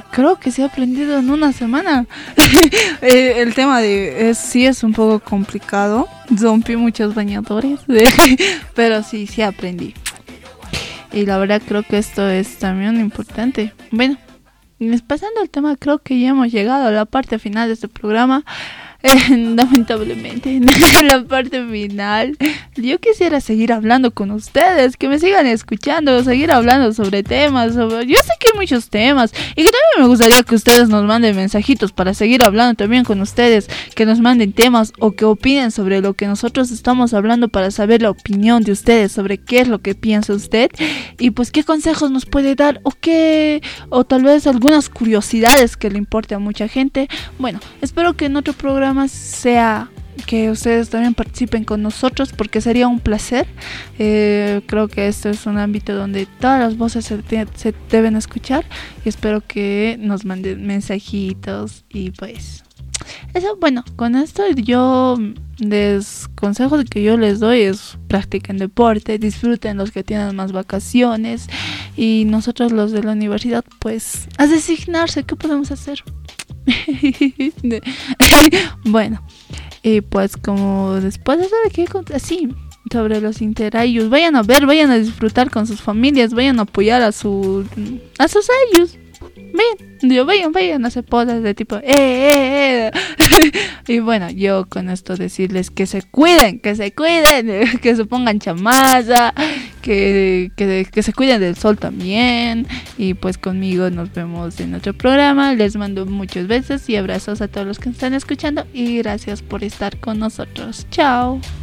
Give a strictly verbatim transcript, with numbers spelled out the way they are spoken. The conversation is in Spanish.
creo que sí he aprendido en una semana. eh, el tema de es, sí es un poco complicado. Rompí muchos bañadores, pero sí, sí aprendí. Y la verdad creo que esto es también importante. Bueno, pasando al tema, creo que ya hemos llegado a la parte final de este programa. Eh, lamentablemente, en la parte final, yo quisiera seguir hablando con ustedes, que me sigan escuchando, seguir hablando sobre temas, sobre... yo sé que hay muchos temas, y que también me gustaría que ustedes nos manden mensajitos para seguir hablando también con ustedes, que nos manden temas o que opinen sobre lo que nosotros estamos hablando para saber la opinión de ustedes sobre qué es lo que piensa usted, y pues qué consejos nos puede dar, o qué, o tal vez algunas curiosidades que le importe a mucha gente. Bueno, espero que en otro programa sea que ustedes también participen con nosotros, porque sería un placer. Eh, creo que esto es un ámbito donde todas las voces se, te, se deben escuchar, y espero que nos manden mensajitos. Y pues eso, bueno, con esto yo les consejos que yo les doy es: practiquen deporte, disfruten los que tienen más vacaciones, y nosotros los de la universidad pues a designarse, ¿qué podemos hacer? Bueno, y pues como después de saber qué así sobre los interayos, vayan a ver, vayan a disfrutar con sus familias, vayan a apoyar a su a sus ayos. Ven, yo vayan, vayan a hacer podas de tipo eh, eh, eh. Y bueno, yo con esto decirles que se cuiden, que se cuiden, que se pongan chamaza, que, que, que se cuiden del sol también. Y pues conmigo nos vemos en otro programa. Les mando muchos besos y abrazos a todos los que están escuchando, y gracias por estar con nosotros. Chao.